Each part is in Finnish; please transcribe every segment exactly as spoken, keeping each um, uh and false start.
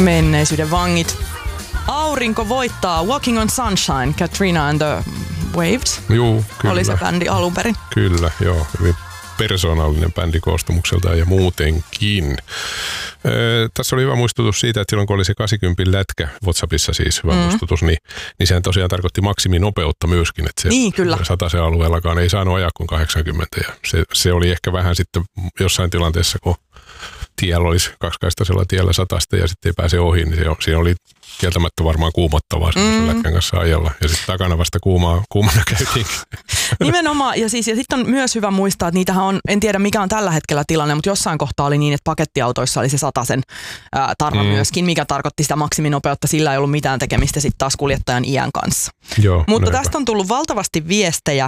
Menneisyyden vangit. Aurinko voittaa Walking on Sunshine, Katrina and the Waves. Juu, kyllä. Oli se bändi alun perin. Kyllä, joo. Hyvin persoonallinen bändi koostumukseltaan ja muutenkin. Öö, tässä oli hyvä muistutus siitä, että silloin kun oli se kahdeksankymmentä lätkä, WhatsAppissa siis hyvä mm. muistutus, niin, niin sehän tosiaan tarkoitti maksiminopeutta myöskin. Että se niin, kyllä. Sataisen alueellakaan ei saanut ajaa kuin kahdeksankymmentä. Ja se, se oli ehkä vähän sitten jossain tilanteessa, kun tiellä olisi kaksikaistaisella tiellä satasta ja sitten ei pääse ohi, niin se, siinä oli kieltämättä varmaan kuumottavaa semmoisen mm. lätkän kanssa ajalla. Ja sitten takana vasta kuumaa, kuumana käytiin. Nimenomaan. Ja, siis, ja sitten on myös hyvä muistaa, että niitähän on, en tiedä mikä on tällä hetkellä tilanne, mutta jossain kohtaa oli niin, että pakettiautoissa oli se satasen ää, tarra mm. myöskin, mikä tarkoitti sitä maksiminopeutta. Sillä ei ollut mitään tekemistä sitten taas kuljettajan iän kanssa. Joo, mutta näinpä. Tästä on tullut valtavasti viestejä.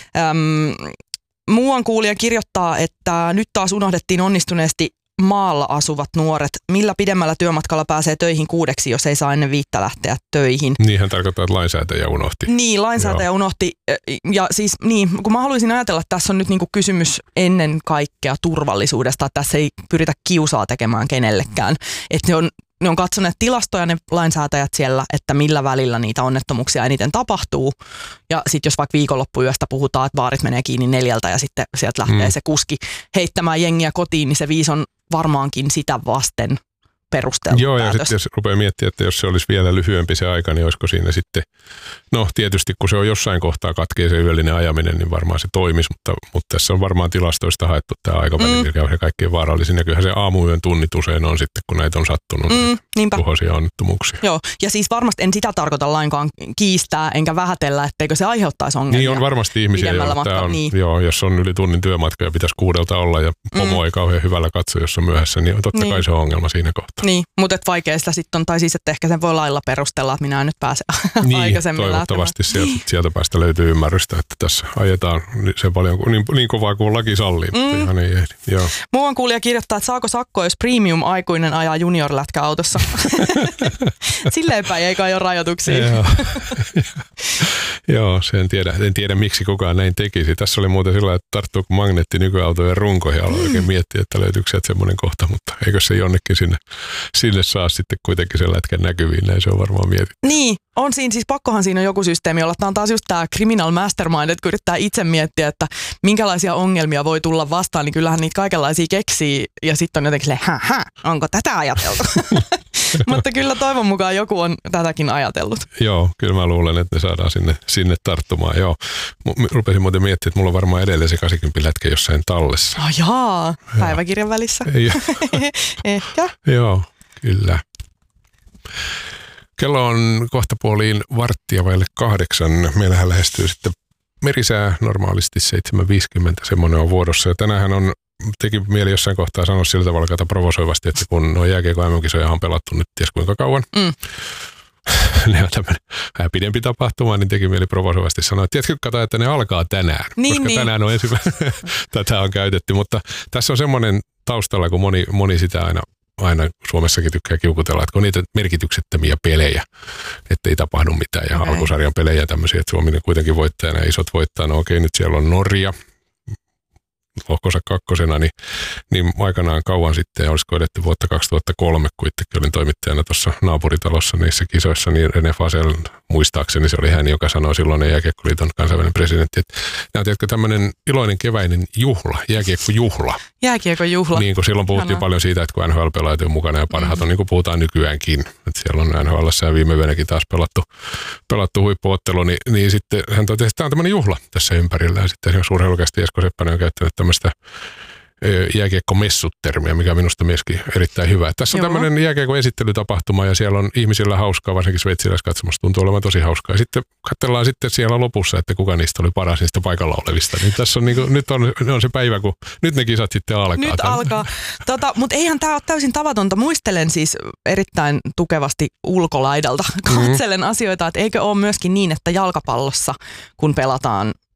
Äm, muuan kuulija kirjoittaa, että nyt taas unohdettiin onnistuneesti maalla asuvat nuoret. Millä pidemmällä työmatkalla pääsee töihin kuudeksi, jos ei saa ennen viittä lähteä töihin? Niinhän tarkoittaa, että lainsäätäjä unohti. Niin, lainsäätäjä Joo. unohti. Ja siis niin, kun mä haluaisin ajatella, että tässä on nyt niinku kysymys ennen kaikkea turvallisuudesta, että tässä ei pyritä kiusaa tekemään kenellekään. Että ne on, ne on katsoneet tilastoja ne lainsäätäjät siellä, että millä välillä niitä onnettomuuksia eniten tapahtuu. Ja sitten jos vaikka viikonloppuyöstä puhutaan, että baarit menee kiinni neljältä ja sitten sieltä lähtee mm. se kuski heittämään jengiä kotiin, niin se viisi on varmaankin sitä vasten perusteltu Joo, päätös. Ja sitten jos rupeaa miettimään, että jos se olisi vielä lyhyempi se aika, niin olisiko siinä sitten, no tietysti kun se on jossain kohtaa katkee se yöllinen ajaminen, niin varmaan se toimisi, mutta, mutta tässä on varmaan tilastoista haettu tämä aikaväli, mm. mikä on se kaikkein vaarallisin. Ja kyllähän se aamuyön tunnit usein on sitten, kun näitä on sattunut, mm, tuhoisia onnettomuuksia. Joo, ja siis varmasti en sitä tarkoita lainkaan kiistää, enkä vähätellä, etteikö se aiheuttaisi ongelmia. Niin on varmasti ihmisiä, joilla on, niin. joo, jos on yli tunnin työmatka ja pitäisi kuudelta olla ja pomo mm. ei kauhean hyvällä katso, jos on myöhässä, niin totta niin. kai se on ongelma siinä kohtaa. Niin, mutta vaikea sitä sitten on, tai siis että ehkä sen voi lailla perustella, että minä en nyt pääse niin, aikaisemmin toivottavasti sieltä, sieltä päästä löytyy ymmärrystä, että tässä ajetaan se paljon niin, niin kovaa kuin laki sallii, mm. mutta ihan ei ehdi. Joo. Muuan kuulija kirjoittaa, että saako sakkoa, jos premium-aikuinen ajaa junior-lätkäautossa. Silleen päin ei kai ole rajoituksia. Joo, Joo se en tiedä, en tiedä miksi kukaan näin tekisi. Tässä oli muuten sillä, että tarttuuko magneetti nykyautojen runkoihin, aloin oikein miettiä, että löytyykö sieltä semmoinen kohta, mutta eikö se jonnekin sinne, sinne saa sitten kuitenkin sen lätkän näkyviin, näin se on varmaan mietitty. Niin, on siinä, siis pakkohan siinä on joku systeemi, jolla tämä on taas just tämä criminal mastermind, että kun yrittää itse miettiä, että minkälaisia ongelmia voi tulla vastaan, niin kyllähän niitä kaikenlaisia keksii ja sitten on jotenkin silleen, hä, hä, onko tätä ajateltu? Mutta kyllä toivon mukaan joku on tätäkin ajatellut. Joo, kyllä mä luulen, että ne saadaan sinne, sinne tarttumaan. Joo. M- rupesin muuten miettimään, että mulla on varmaan edelleen se kahdeksankymmentä lätkä jossain tallessa. Oh, jaa, päiväkirjan välissä. Ehkä. Joo, kyllä. Kello on kohta puoliin varttia vaille kahdeksan. Meillähän lähestyy sitten merisää normaalisti seitsemän viisikymmentä, semmoinen on vuorossa. Ja tänäänhän on, teki mieli jossain kohtaa sanoa sillä tavalla kato provosoivasti, että kun nuo jääkiekko-M M-kisoja on pelattu nyt ties kuinka kauan. Mm. Ne on tämmöinen vähän pidempi tapahtuma, niin teki mieli provosoivasti sanoa, että tiedätkö, kato, että ne alkaa tänään. Niin, koska niin. tänään on ensimmäinen, tätä on käytetty. Mutta tässä on semmoinen taustalla, kun moni, moni sitä aina aina Suomessakin tykkää kiukutella, että kun on niitä merkityksettömiä pelejä, että ei tapahdu mitään. Ja okay. alkusarjan pelejä tämmöisiä, että Suomi kuitenkin voittaa ja isot voittaa. No okei, nyt siellä on Norja, lohkonsa kakkosena, niin, niin aikanaan kauan sitten, olisiko edetty vuotta kaksituhattakolme, kun itsekin olin toimittajana tuossa naapuritalossa niissä kisoissa, niin René Fasel, muistaakseni se oli hän, joka sanoi silloin Jääkiekkoliiton kansainvälinen presidentti, että nämä on tiedätkö, tämmöinen iloinen keväinen juhla, jääkiekkojuhla. Jääkiekkojuhla. Niin kuin silloin puhuttiin Hano. paljon siitä, että kun N H L-pelaajat on mukana ja parhaat on, niin kuin puhutaan nykyäänkin, että siellä on N H L:ssä ja viime yönäkin taas pelattu, pelattu huippuottelu, niin, niin sitten hän totesi, että tämä on tämmöinen juhla tässä ympärillä. Ja sitten esimerkiksi urheilukästi Esko Seppänen on käyttänyt tämmöistä jääkiekko-messut-termiä, mikä on minusta myöskin erittäin hyvä. Tässä on Joo. tämmöinen jääkiekon esittelytapahtuma ja siellä on ihmisillä hauskaa, varsinkin sveitsiläiskatsomassa tuntuu olevan tosi hauskaa. Ja sitten katsellaan sitten siellä lopussa, että kuka niistä oli paras niistä paikalla olevista. Niin tässä on, niin kuin, nyt on, on se päivä, kun nyt ne kisat sitten alkaa. Nyt tämän. alkaa. Tota, mutta eihän tämä ole täysin tavatonta. Muistelen siis erittäin tukevasti ulkolaidalta. Katselen mm-hmm. asioita, että eikö ole myöskin niin, että jalkapallossa, kun pelataan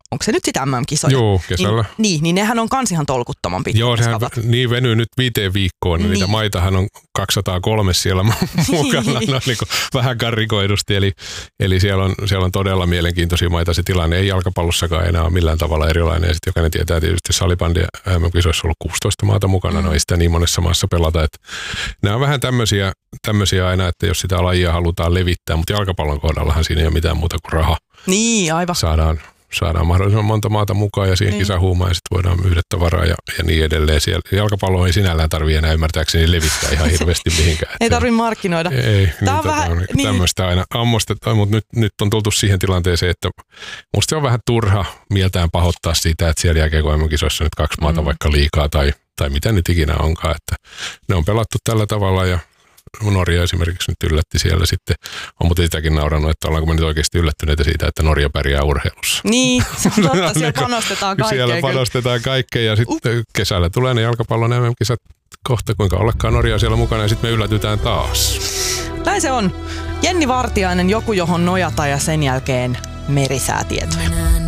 onko se nyt sitä M M-kisoja? Joo, kesällä. Niin, niin, niin nehän on kans ihan tolkuttoman pitkä. Joo, sehän niin venyy nyt viiteen viikkoon, niin niitä maitahan on kaksisataakolme siellä mukana, no, niin kuin vähän karrikoidusti, eli, eli siellä, on, siellä on todella mielenkiintoisia maita. Se tilanne ei jalkapallossakaan enää ole millään tavalla erilainen, ja sitten jokainen tietää tietysti salibändiä M M-kisoissa on ollut kuusitoista maata mukana, mm. no ei sitä niin monessa maassa pelata, että nämä on vähän tämmöisiä, tämmöisiä aina, että jos sitä lajia halutaan levittää, mutta jalkapallon kohdallahan siinä ei ole mitään muuta kuin raha. Niin, aivan. Saadaan, saadaan mahdollisimman monta maata mukaan ja siihen niin. kisahuumaan ja sitten voidaan myydä tavaraa ja, ja niin edelleen. Siellä jalkapalloa ei sinällään tarvitse enää ymmärtääkseni levittää ihan hirveästi mihinkään. Ei tarvitse markkinoida. Ei, niin, on vähän, on niin. tämmöistä aina ammostetaan, mutta nyt, nyt on tultu siihen tilanteeseen, että musta se on vähän turha mieltään pahoittaa siitä, että siellä jääkiekko-kisoissa nyt kaksi maata mm. vaikka liikaa tai, tai mitä nyt ikinä onkaan. Että ne on pelattu tällä tavalla ja Norja esimerkiksi nyt yllätti siellä sitten. On muuten sitäkin naurannut, että ollaanko me nyt oikeasti yllättyneitä siitä, että Norja pärjää urheilussa. Niin, se on totta, siellä panostetaan kaikkeen. Siellä panostetaan kaikkeen ja sitten uh. kesällä tulee ne jalkapallon M M-kisat kohta, kuinka ollakaan Norjaa siellä mukana ja sitten me yllätytään taas. Näin se on. Jenni Vartiainen, joku johon nojata ja sen jälkeen merisäätietoja.